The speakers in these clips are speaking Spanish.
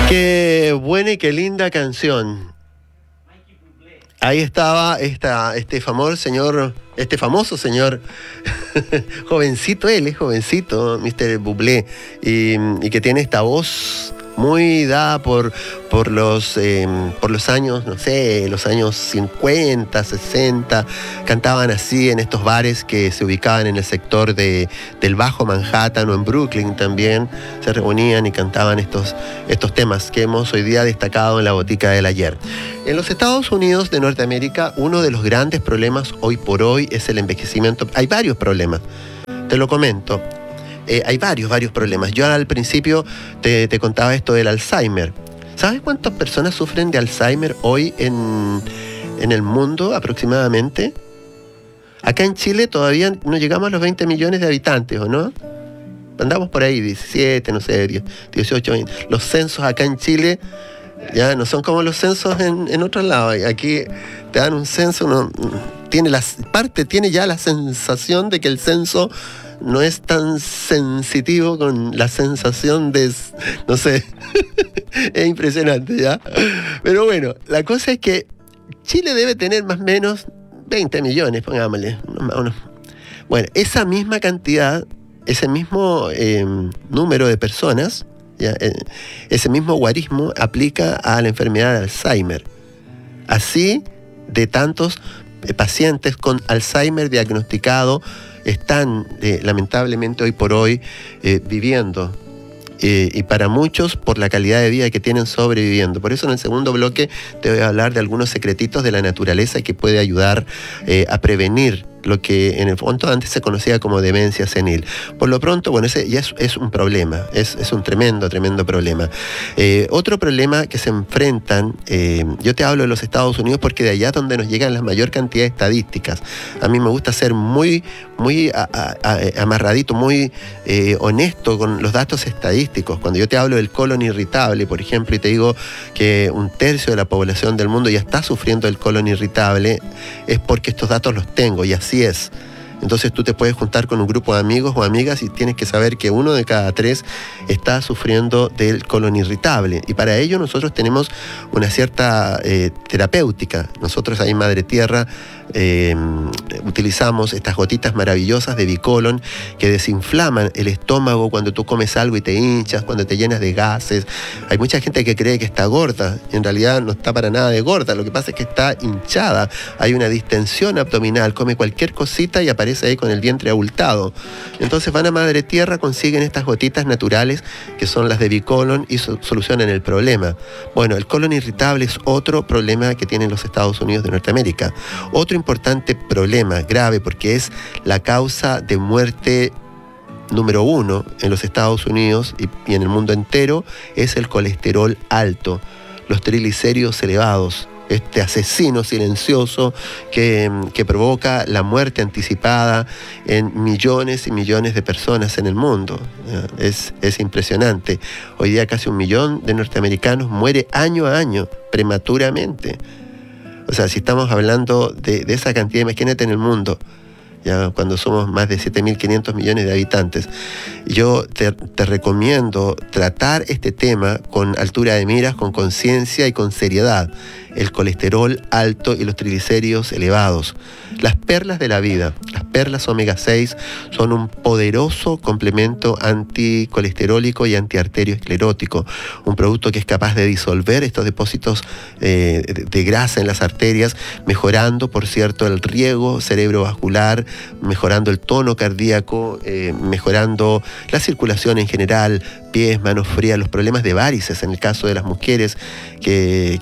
Qué buena y qué linda canción. Ahí estaba este famoso señor, jovencito, él es jovencito, Mr. Bublé, y que tiene esta voz muy dada por los años, no sé, los años 50, 60, cantaban así en estos bares que se ubicaban en el sector del Bajo Manhattan o en Brooklyn también, se reunían y cantaban estos temas que hemos hoy día destacado en la botica del ayer. En los Estados Unidos de Norteamérica, uno de los grandes problemas hoy por hoy es el envejecimiento. Hay varios problemas, te lo comento. Hay varios problemas. Yo al principio te contaba esto del Alzheimer. ¿Sabes cuántas personas sufren de Alzheimer hoy en el mundo aproximadamente? Acá en Chile todavía no llegamos a los 20 millones de habitantes, ¿o no? Andamos por ahí, 17, no sé, 18, 20. Los censos acá en Chile ya no son como los censos en otros lados. Aquí te dan un censo, uno tiene ya la sensación de que el censo no es tan sensitivo con la sensación de, no sé, es impresionante, ¿ya? Pero bueno, la cosa es que Chile debe tener más o menos 20 millones, pongámosle. Bueno, esa misma cantidad, ese mismo número de personas, ¿ya? Ese mismo guarismo aplica a la enfermedad de Alzheimer. Así, de tantos pacientes con Alzheimer diagnosticado están lamentablemente hoy por hoy viviendo, y para muchos por la calidad de vida que tienen sobreviviendo. Por eso en el segundo bloque te voy a hablar de algunos secretitos de la naturaleza que puede ayudar a prevenir lo que en el fondo antes se conocía como demencia senil. Por lo pronto, bueno, ese ya es un problema, es un tremendo problema. Otro problema que se enfrentan, yo te hablo de los Estados Unidos porque de allá es donde nos llegan la mayor cantidad de estadísticas. A mí me gusta ser muy amarradito, muy honesto con los datos estadísticos. Cuando yo te hablo del colon irritable, por ejemplo, y te digo que 1/3 de la población del mundo ya está sufriendo del colon irritable, es porque estos datos los tengo y así es. Entonces tú te puedes juntar con un grupo de amigos o amigas y tienes que saber que 1 de cada 3 está sufriendo del colon irritable. Y para ello nosotros tenemos una cierta terapéutica. Nosotros ahí en Madre Tierra utilizamos estas gotitas maravillosas de Bicolon que desinflaman el estómago cuando tú comes algo y te hinchas, cuando te llenas de gases. Hay mucha gente que cree que está gorda, en realidad no está para nada de gorda, lo que pasa es que está hinchada, hay una distensión abdominal, come cualquier cosita y aparece ahí con el vientre abultado. Entonces van a Madre Tierra, consiguen estas gotitas naturales que son las de Bicolon y solucionan el problema. Bueno, el colon irritable es otro problema que tienen los Estados Unidos de Norteamérica. Otro importante problema, grave, porque es la causa de muerte número 1 en los Estados Unidos y en el mundo entero, es el colesterol alto, los triglicéridos elevados, este asesino silencioso que provoca la muerte anticipada en millones y millones de personas en el mundo. Es impresionante. Hoy día casi 1 millón de norteamericanos muere año a año prematuramente. O sea, si estamos hablando de esa cantidad, imagínate en el mundo, ya cuando somos más de 7.500 millones de habitantes. Yo te recomiendo tratar este tema con altura de miras, con conciencia y con seriedad. El colesterol alto y los triglicéridos elevados. Las perlas de la vida, las perlas omega 6 son un poderoso complemento anticolesterólico y antiarterioesclerótico. Un producto que es capaz de disolver estos depósitos de grasa en las arterias, mejorando, por cierto, el riego cerebrovascular, mejorando el tono cardíaco, mejorando la circulación en general, pies, manos frías, los problemas de varices en el caso de las mujeres, que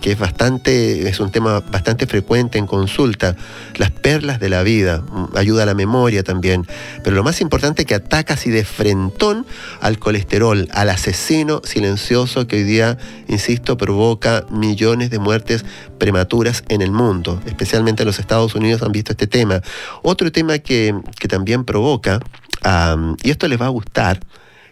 es un tema bastante frecuente en consulta. Las perlas de la vida, ayuda a la memoria también, pero lo más importante es que ataca así de frentón al colesterol, al asesino silencioso que hoy día, insisto, provoca millones de muertes prematuras en el mundo, especialmente en los Estados Unidos han visto este tema. Otro tema que también provoca, y esto les va a gustar,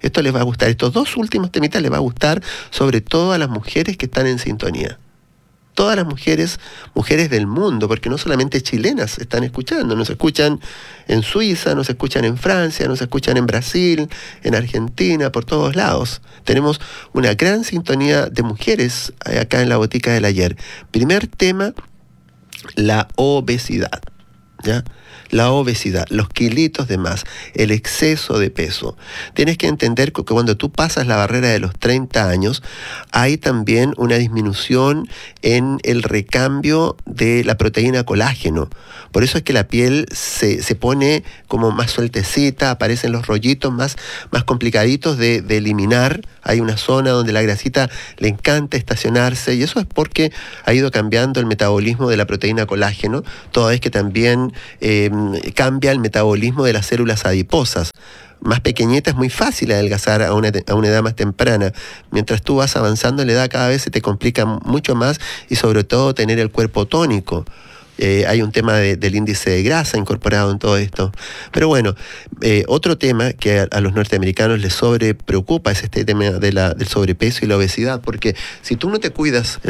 estos 2 últimos temitas les va a gustar, sobre todo a las mujeres que están en sintonía. todas las mujeres del mundo, porque no solamente chilenas están escuchando, nos escuchan en Suiza, nos escuchan en Francia, nos escuchan en Brasil, en Argentina, por todos lados. Tenemos una gran sintonía de mujeres acá en la Botica del Ayer. Primer tema, la obesidad, ¿ya? La obesidad, los kilitos de más, el exceso de peso. Tienes que entender que cuando tú pasas la barrera de los 30 años, hay también una disminución en el recambio de la proteína colágeno. Por eso es que la piel se pone como más sueltecita, aparecen los rollitos más complicaditos de eliminar. Hay una zona donde la grasita le encanta estacionarse, y eso es porque ha ido cambiando el metabolismo de la proteína colágeno, toda vez que también cambia el metabolismo de las células adiposas. Más pequeñita es muy fácil adelgazar a una edad más temprana. Mientras tú vas avanzando en la edad, cada vez se te complica mucho más, y sobre todo tener el cuerpo tónico. Hay un tema del índice de grasa incorporado en todo esto. Pero bueno, otro tema que a los norteamericanos les preocupa es este tema del sobrepeso y la obesidad, porque si tú no te cuidas